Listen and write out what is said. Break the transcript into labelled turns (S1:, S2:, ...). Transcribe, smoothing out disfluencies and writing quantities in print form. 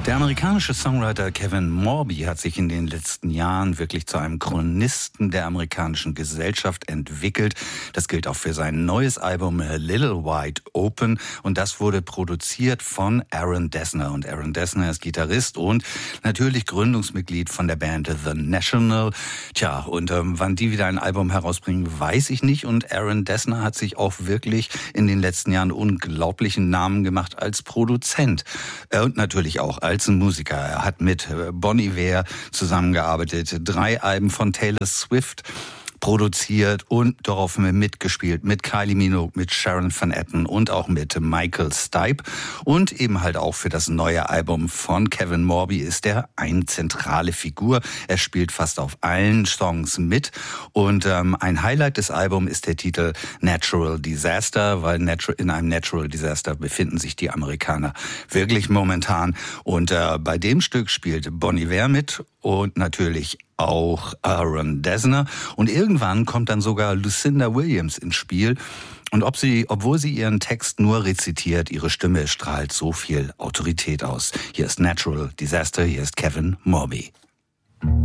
S1: Der amerikanische Songwriter Kevin Morby hat sich in den letzten Jahren wirklich zu einem Chronisten der amerikanischen Gesellschaft entwickelt. Das gilt auch für sein neues Album A Little Wide Open und das wurde produziert von Aaron Dessner. Und Aaron Dessner ist Gitarrist und natürlich Gründungsmitglied von der Band The National. Tja, und wann die wieder ein Album herausbringen, weiß ich nicht. Und Aaron Dessner hat sich auch wirklich in den letzten Jahren unglaublichen Namen gemacht als Produzent und natürlich auch als Musiker. Er hat mit Bon Iver zusammengearbeitet, 3 Alben von Taylor Swift produziert und darauf mitgespielt mit Kylie Minogue, mit Sharon Van Etten und auch mit Michael Stipe. Und eben halt auch für das neue Album von Kevin Morby ist er eine zentrale Figur. Er spielt fast auf allen Songs mit. Und ein Highlight des Albums ist der Titel Natural Disaster, weil in einem Natural Disaster befinden sich die Amerikaner wirklich momentan. Und bei dem Stück spielt Bon Iver mit und natürlich auch Aaron Dessner. Und irgendwann kommt dann sogar Lucinda Williams ins Spiel. Und obwohl sie ihren Text nur rezitiert, ihre Stimme strahlt so viel Autorität aus. Hier ist Natural Disaster, hier ist Kevin Morby.